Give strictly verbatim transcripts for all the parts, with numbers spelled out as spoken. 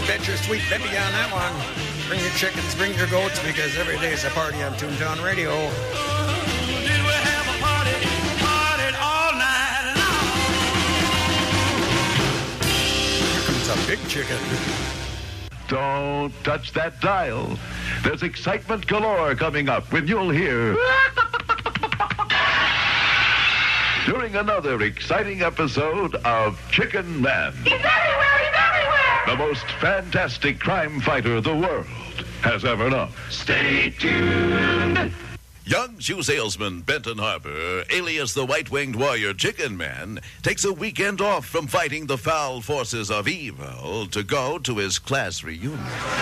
Bet your sweet baby on that one. Bring your chickens, bring your goats, because every day is a party on Toontown Radio. Did we have a party? Partied all night long. Here comes a big chicken. Don't touch that dial. There's excitement galore coming up when you'll hear... during another exciting episode of Chicken Man. He's everywhere! He's everywhere! The most fantastic crime fighter the world has ever known. Stay tuned. Young shoe salesman Benton Harbor, alias the white-winged warrior Chicken Man, takes a weekend off from fighting the foul forces of evil to go to his class reunion.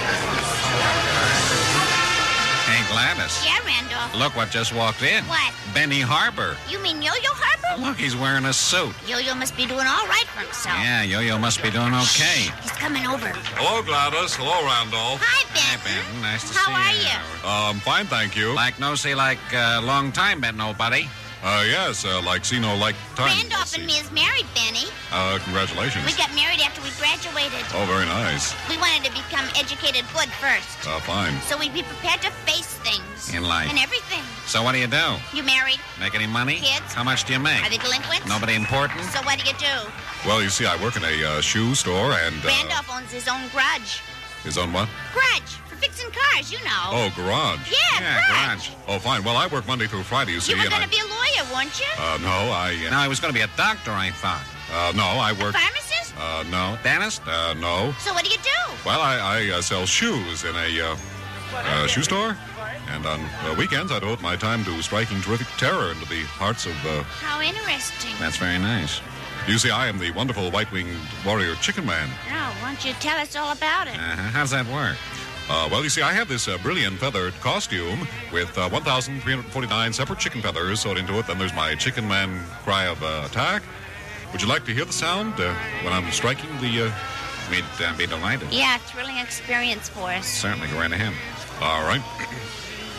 Hey, Gladys. Yeah, Randolph. Look what just walked in. What? Benny Harbor. You mean Yo-Yo Harbor? Look, he's wearing a suit. Yo-Yo must be doing all right for himself. Yeah, Yo-Yo must be doing okay. He's coming over. Hello, Gladys. Hello, Randolph. Hi, Ben. Hi, Ben. Nice to How see are you. you? Um, fine, thank you. Like no see like uh, long time, Ben, no buddy. Uh, yes, uh, like see no like time. Randolph and me is married, Benny. Uh, congratulations. We got married after we graduated. Oh, very nice. We wanted to become educated good first. Uh, fine. So we'd be prepared to face things. In life. And everything. So what do you do? You married? Make any money? Kids? How much do you make? Are they delinquents? Nobody important? So what do you do? Well, you see, I work in a uh, shoe store and... Uh, Randolph owns his own garage. His own what? Garage. For fixing cars, you know. Oh, garage. Yeah, Yeah, garage. garage. Oh, fine. Well, I work Monday through Friday, you see, You were and going I... to be a lawyer, weren't you? Uh, no, I... No, I was going to be a doctor, I thought. Uh, no, I work... Pharmacist? Uh, no. Dentist? Uh, no. So what do you do? Well, I, I uh, sell shoes in a uh, uh, shoe store. And on uh, weekends, I devote my time to striking terrific terror into the hearts of... Uh, How interesting. That's very nice. you see, I am the wonderful white-winged warrior Chicken Man. Oh, why don't you tell us all about it? Uh-huh. How does that work? Uh, well, you see, I have this uh, brilliant feathered costume with uh, one thousand three hundred forty-nine separate chicken feathers sewed into it. Then there's my Chicken Man cry of uh, attack. Would you like to hear the sound uh, when I'm striking the... Uh... We'd uh, be delighted. Yeah, thrilling experience for us. Certainly, go right ahead. All right.